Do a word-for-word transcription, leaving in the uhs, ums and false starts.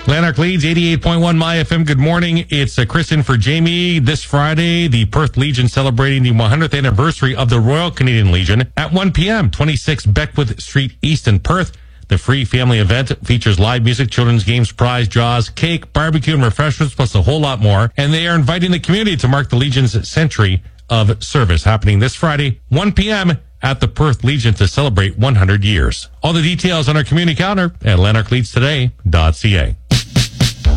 Lanark leads eighty-eight point one My F M. Good morning. It's uh, Kristen for Jamie. This Friday, the Perth Legion celebrating the one hundredth anniversary of the Royal Canadian Legion at one p.m., twenty-six Beckwith Street East in Perth. The free family event features live music, children's games, prize draws, cake, barbecue, and refreshments, plus a whole lot more. And they are inviting the community to mark the Legion's century of service, happening this Friday, one p.m., at the Perth Legion to celebrate one hundred years. All the details on our community calendar at lanark leads today dot c a.